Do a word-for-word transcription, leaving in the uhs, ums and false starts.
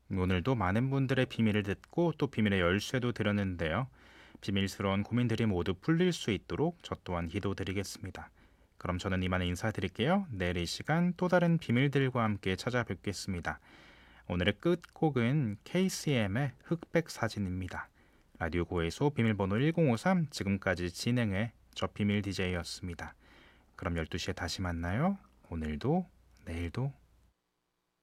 오늘도 많은 분들의 비밀을 듣고 또 비밀의 열쇠도 드렸는데요. 비밀스러운 고민들이 모두 풀릴 수 있도록 저 또한 기도드리겠습니다. 그럼 저는 이만 인사드릴게요. 내일 이 시간 또 다른 비밀들과 함께 찾아뵙겠습니다. 오늘의 끝곡은 케이씨엠의 흑백 사진입니다. 라디오 고에서 비밀번호 일공오삼, 지금까지 진행해 저 비밀 디제이였습니다. 그럼 열두 시에 다시 만나요. 오늘도 내일도